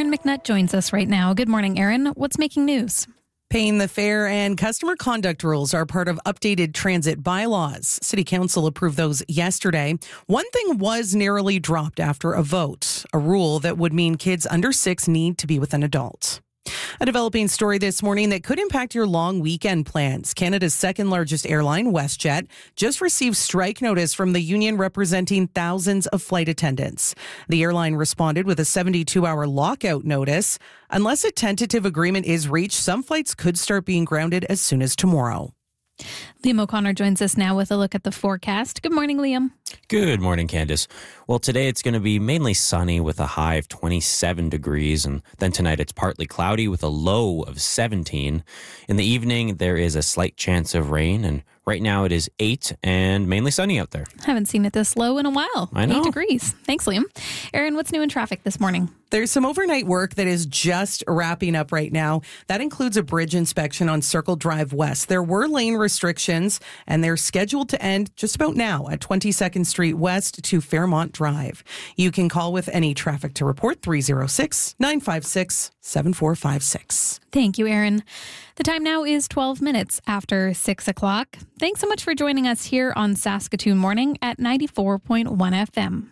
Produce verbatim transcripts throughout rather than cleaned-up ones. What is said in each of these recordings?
Erin McNutt joins us right now. Good morning, Erin. What's making news? Paying the fare and customer conduct rules are part of updated transit bylaws. City Council approved those yesterday. One thing was narrowly dropped after a vote, a rule that would mean kids under six need to be with an adult. A developing story this morning that could impact your long weekend plans. Canada's second largest airline, WestJet, just received strike notice from the union representing thousands of flight attendants. The airline responded with a seventy-two hour lockout notice. Unless a tentative agreement is reached, some flights could start being grounded as soon as tomorrow. Liam O'Connor joins us now with a look at the forecast. Good morning, Liam. Good morning, Candice. Well, today it's going to be mainly sunny with a high of twenty-seven degrees, and then tonight it's partly cloudy with a low of seventeen. In the evening, there is a slight chance of rain, and right now it is eight and mainly sunny out there. Haven't seen it this low in a while. I know. Eight degrees. Thanks, Liam. Erin, what's new in traffic this morning? There's some overnight work that is just wrapping up right now. That includes a bridge inspection on Circle Drive West. There were lane restrictions, and they're scheduled to end just about now at twenty-second Street West to Fairmont Drive. You can call with any traffic to report three oh six, nine five six, seven four five six. Thank you, Erin. The time now is twelve minutes after six o'clock. Thanks so much for joining us here on Saskatoon Morning at ninety-four point one F M.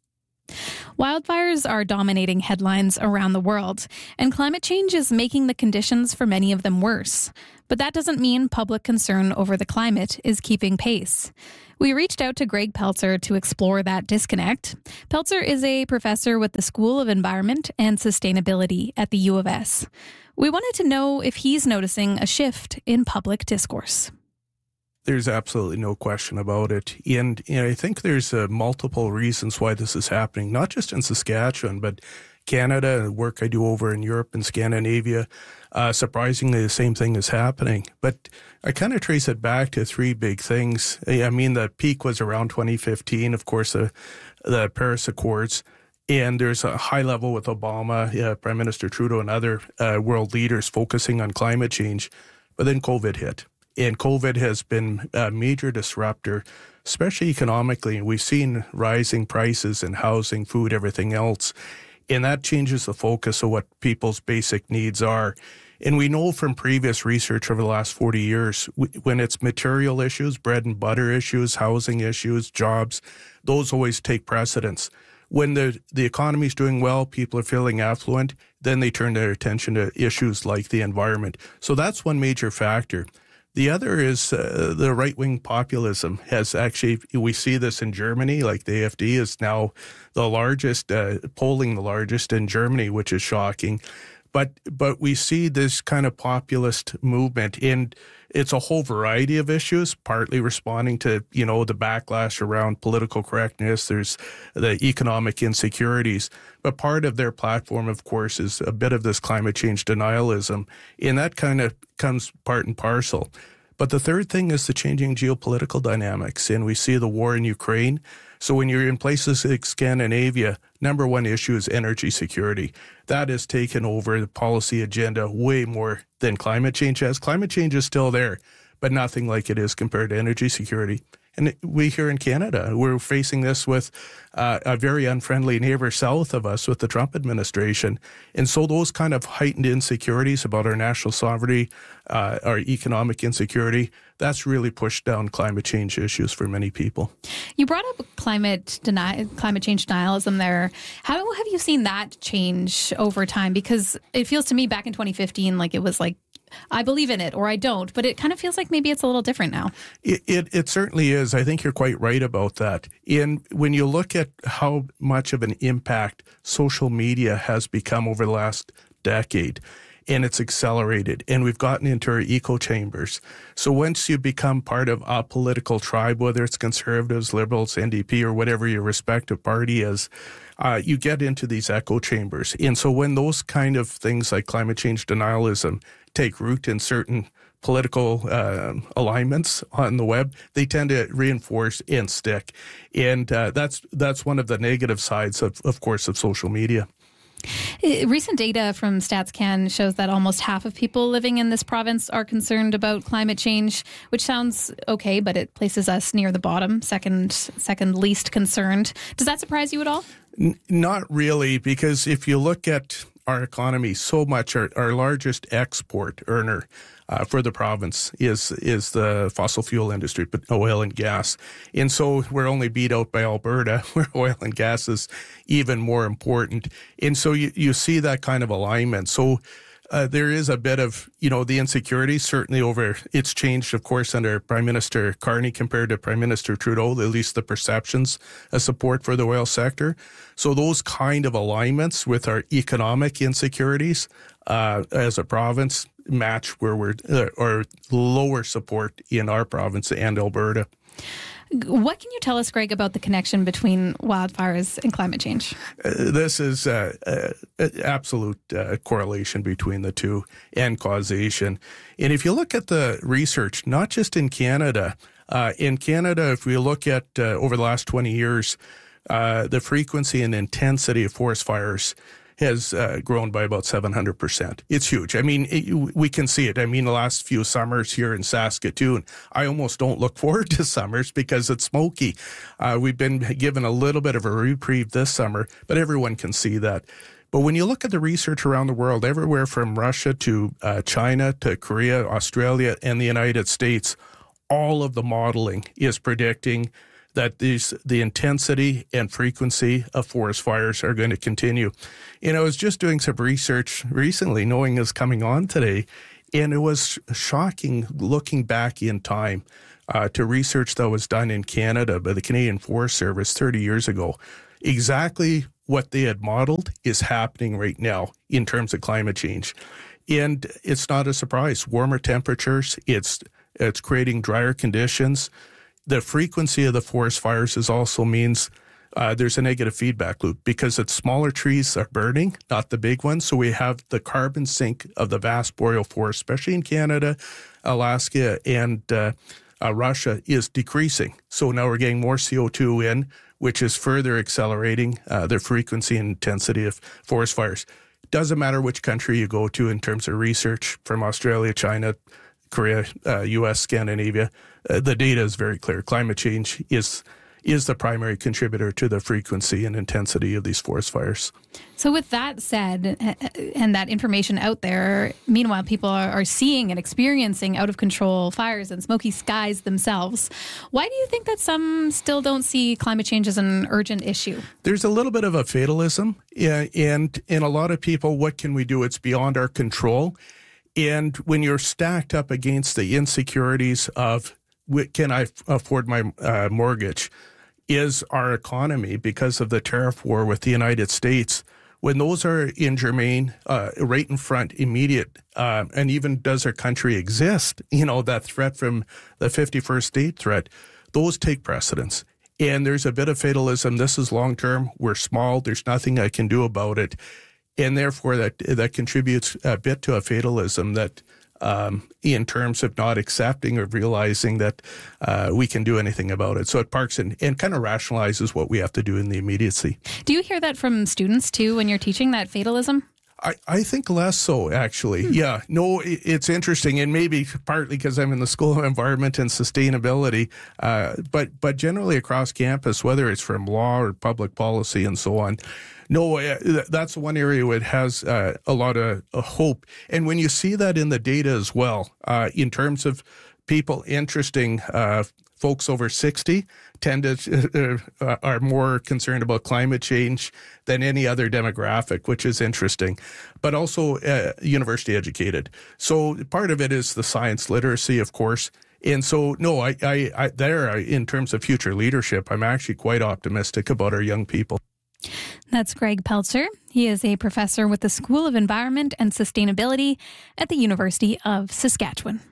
Wildfires are dominating headlines around the world, and climate change is making the conditions for many of them worse. But that doesn't mean public concern over the climate is keeping pace. We reached out to Greg Peltzer to explore that disconnect. Peltzer is a professor with the School of Environment and Sustainability at the U of S. We wanted to know if he's noticing a shift in public discourse. There's absolutely no question about it. And, and I think there's uh, multiple reasons why this is happening, not just in Saskatchewan, but Canada and the work I do over in Europe and Scandinavia. Uh, surprisingly, the same thing is happening. But I kind of trace it back to three big things. I mean, the peak was around twenty fifteen, of course, uh, the Paris Accords. And there's a high level with Obama, uh, Prime Minister Trudeau, and other uh, world leaders focusing on climate change. But then COVID hit. And COVID has been a major disruptor, especially economically. And we've seen rising prices in housing, food, everything else. And that changes the focus of what people's basic needs are. And we know from previous research over the last forty years, when it's material issues, bread and butter issues, housing issues, jobs, those always take precedence. When the, the economy is doing well, people are feeling affluent, then they turn their attention to issues like the environment. So that's one major factor. The other is uh, the right-wing populism has actually, we see this in Germany, like the A F D is now the largest, uh, polling the largest in Germany, which is shocking. But but we see this kind of populist movement, and it's a whole variety of issues, partly responding to, you know, the backlash around political correctness. There's the economic insecurities. But part of their platform, of course, is a bit of this climate change denialism. And that kind of comes part and parcel. But the third thing is the changing geopolitical dynamics. And we see the war in Ukraine. So when you're in places like Scandinavia, number one issue is energy security. That has taken over the policy agenda way more than climate change has. Climate change is still there, but nothing like it is compared to energy security. And we here in Canada, we're facing this with uh, a very unfriendly neighbor south of us with the Trump administration. And so those kind of heightened insecurities about our national sovereignty, uh, our economic insecurity, that's really pushed down climate change issues for many people. You brought up climate deny, climate change denialism there. How have you seen that change over time? Because it feels to me back in twenty fifteen like it was like, I believe in it or I don't, but it kind of feels like maybe it's a little different now. It, it, it certainly is. I think you're quite right about that. And when you look at how much of an impact social media has become over the last decade, and it's accelerated, and we've gotten into our echo chambers. So once you become part of a political tribe, whether it's conservatives, liberals, N D P, or whatever your respective party is, uh, you get into these echo chambers. And so when those kind of things like climate change denialism take root in certain political uh, alignments on the web, they tend to reinforce and stick. And uh, that's that's one of the negative sides, of, of course, of social media. Recent data from StatsCan shows that almost half of people living in this province are concerned about climate change, which sounds okay, but it places us near the bottom, second second least concerned. Does that surprise you at all? N- not really, because if you look at our economy so much. Our, our largest export earner uh, for the province is is the fossil fuel industry, but oil and gas. And so we're only beat out by Alberta, where oil and gas is even more important. And so you, you see that kind of alignment. So Uh, there is a bit of, you know, the insecurity certainly over, it's changed, of course, under Prime Minister Carney compared to Prime Minister Trudeau, at least the perceptions of support for the oil sector. So those kind of alignments with our economic insecurities uh, as a province match where we're, uh, or lower support in our province and Alberta. What can you tell us, Greg, about the connection between wildfires and climate change? Uh, this is uh, uh, absolute uh, correlation between the two and causation. And if you look at the research, not just in Canada, uh, in Canada, if we look at uh, over the last twenty years, uh, the frequency and intensity of forest fires has uh, grown by about seven hundred percent. It's huge. I mean, it, we can see it. I mean, the last few summers here in Saskatoon, I almost don't look forward to summers because it's smoky. Uh, we've been given a little bit of a reprieve this summer, but everyone can see that. But when you look at the research around the world, everywhere from Russia to uh, China to Korea, Australia, and the United States, all of the modeling is predicting that these, the intensity and frequency of forest fires are going to continue. And I was just doing some research recently, knowing is coming on today, and it was shocking looking back in time uh, to research that was done in Canada by the Canadian Forest Service thirty years ago. Exactly what they had modeled is happening right now in terms of climate change. And it's not a surprise. Warmer temperatures, it's it's creating drier conditions. The frequency of the forest fires is also means uh, there's a negative feedback loop because it's smaller trees are burning, not the big ones. So we have the carbon sink of the vast boreal forest, especially in Canada, Alaska, and uh, uh, Russia, is decreasing. So now we're getting more C O two in, which is further accelerating uh, the frequency and intensity of forest fires. Doesn't matter which country you go to in terms of research, from Australia, China, Korea, uh, U S, Scandinavia, uh, the data is very clear. Climate change is is the primary contributor to the frequency and intensity of these forest fires. So with that said, and that information out there, meanwhile, people are, are seeing and experiencing out-of-control fires and smoky skies themselves. Why do you think that some still don't see climate change as an urgent issue? There's a little bit of a fatalism, yeah, and in a lot of people, what can we do? It's beyond our control. And when you're stacked up against the insecurities of, can I afford my uh, mortgage? Is our economy, because of the tariff war with the United States, when those are in germane, uh, right in front, immediate, uh, and even does our country exist, you know, that threat from the fifty-first state threat, those take precedence. And there's a bit of fatalism. This is long-term. We're small. There's nothing I can do about it. And therefore, that that contributes a bit to a fatalism that, um, in terms of not accepting or realizing that uh, we can do anything about it. So it parks and, and kind of rationalizes what we have to do in the immediacy. Do you hear that from students, too, when you're teaching, that fatalism? I, I think less so, actually. Hmm. Yeah, no, it, it's interesting, and maybe partly because I'm in the School of Environment and Sustainability, uh, but but generally across campus, whether it's from law or public policy and so on, no, uh, that's one area where it has uh, a lot of uh, hope. And when you see that in the data as well, uh, in terms of people interesting, uh, folks over sixty tend to uh, are more concerned about climate change than any other demographic, which is interesting, but also uh, university educated. So part of it is the science literacy, of course. And so, no, I, I, I there, in terms of future leadership, I'm actually quite optimistic about our young people. That's Greg Peltzer. He is a professor with the School of Environment and Sustainability at the University of Saskatchewan.